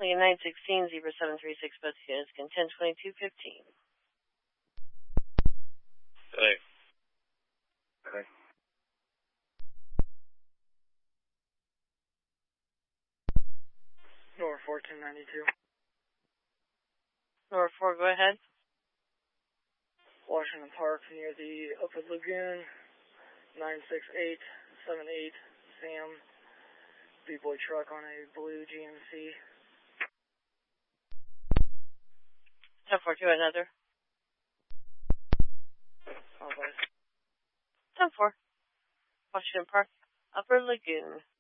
Lincoln 916, Zebra 736, both units, can 102215. Hey. Okay. Nor 1492. Nor 4, go ahead. Washington Park near the Upwood Lagoon, 96878 Sam, B-Boy truck on a blue GMC. 1042, another. 10-4. Washington Park, Upper Lagoon.